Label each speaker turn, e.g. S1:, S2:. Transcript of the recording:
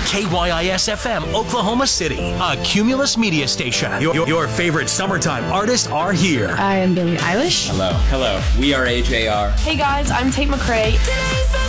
S1: KYIS-FM, Oklahoma City, a Cumulus media station. Your favorite summertime artists are here.
S2: I am Billie Eilish.
S3: Hello. We are AJR.
S4: Hey guys, I'm Tate McRae.